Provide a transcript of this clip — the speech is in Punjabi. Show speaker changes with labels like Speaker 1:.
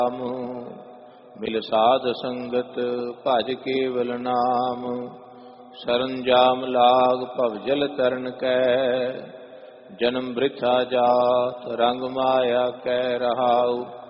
Speaker 1: ਮਿਲ ਸਾਧ ਸੰਗਤ ਭਜ ਕੇਵਲ ਨਾਮ। ਸਰੰਜਾਮ ਲਾਗ ਭਵ ਜਲ ਤਰਨ ਕੈ। ਜਨਮ ਬ੍ਰਿਥਾ ਜਾਤ ਰੰਗ ਮਾਇਆ ਕੈ ਰਹਾਉ।